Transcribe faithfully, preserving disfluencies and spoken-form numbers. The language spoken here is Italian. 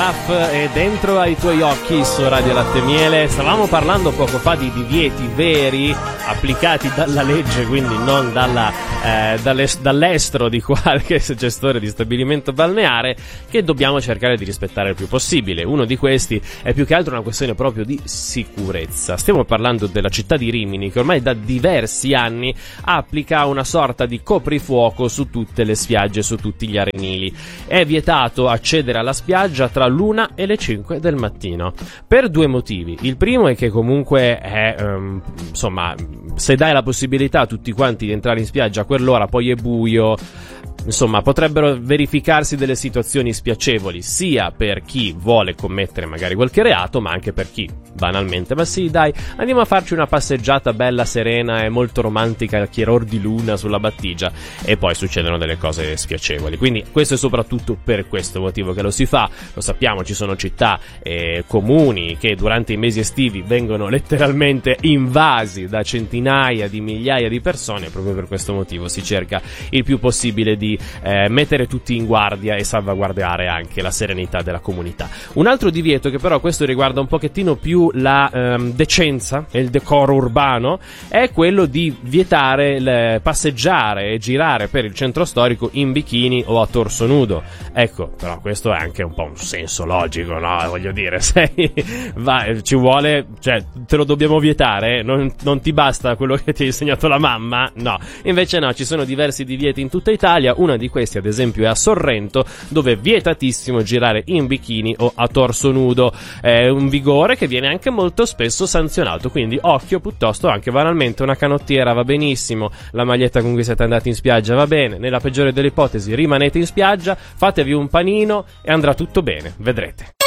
Piaf e Dentro ai tuoi occhi su Radio Latte Miele. Stavamo parlando poco fa di divieti veri applicati dalla legge, quindi non dalla, eh, dall'est- dall'estero di qualche gestore di stabilimento balneare, che dobbiamo cercare di rispettare il più possibile. Uno di questi è più che altro una questione proprio di sicurezza. Stiamo parlando della città di Rimini, che ormai da diversi anni applica una sorta di coprifuoco su tutte le spiagge, su tutti gli arenili. È vietato accedere alla spiaggia tra l'una e le cinque del mattino per due motivi. Il primo è che comunque è um, insomma, se dai la possibilità a tutti quanti di entrare in spiaggia a quell'ora, poi è buio, insomma potrebbero verificarsi delle situazioni spiacevoli, sia per chi vuole commettere magari qualche reato, ma anche per chi banalmente, ma sì dai, andiamo a farci una passeggiata bella serena e molto romantica al chiaror di luna sulla battigia, e poi succedono delle cose spiacevoli. Quindi questo è soprattutto per questo motivo che lo si fa. Lo sappiamo, ci sono città e comuni che durante i mesi estivi vengono letteralmente invasi da centinaia di migliaia di persone, e proprio per questo motivo si cerca il più possibile di eh, mettere tutti in guardia e salvaguardare anche la serenità della comunità. Un altro divieto, che però questo riguarda un pochettino più la ehm, decenza e il decoro urbano, è quello di vietare il passeggiare e girare per il centro storico in bikini o a torso nudo. Ecco, però questo è anche un po' un senso logico, no? Voglio dire, sei va, ci vuole, cioè te lo dobbiamo vietare, non, non ti basta quello che ti ha insegnato la mamma? No, invece no, ci sono diversi divieti in tutta Italia. Uno di questi ad esempio è a Sorrento, dove è vietatissimo girare in bikini o a torso nudo. È un vigore che viene anche molto spesso sanzionato, quindi occhio piuttosto. Anche banalmente una canottiera va benissimo, la maglietta con cui siete andati in spiaggia va bene, nella peggiore delle ipotesi rimanete in spiaggia, fatevi un panino e andrà tutto bene, vedrete.